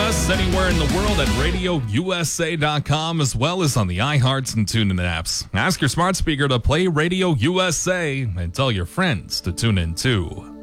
us anywhere in the world at RadioUSA.com, as well as on the iHearts and TuneIn apps. Ask your smart speaker to play Radio USA and tell your friends to tune in too.